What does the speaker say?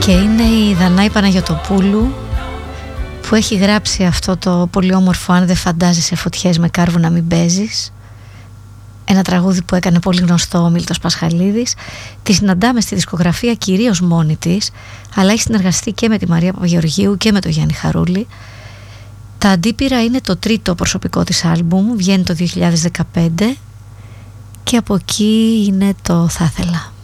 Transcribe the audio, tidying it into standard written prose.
Και είναι η Δανάη Παναγιωτοπούλου που έχει γράψει αυτό το πολύ όμορφο «Αν δεν φαντάζεσαι φωτιές με κάρβου να μην παίζεις», ένα τραγούδι που έκανε πολύ γνωστό ο Μίλτος Πασχαλίδης. Τη συναντάμε στη δισκογραφία κυρίως μόνη της, αλλά έχει συνεργαστεί και με τη Μαρία Παπαγεωργίου και με τον Γιάννη Χαρούλη. Τα Αντίπειρα είναι το τρίτο προσωπικό της άλμπουμ, βγαίνει το 2015 και από εκεί είναι το «Θα ήθελα».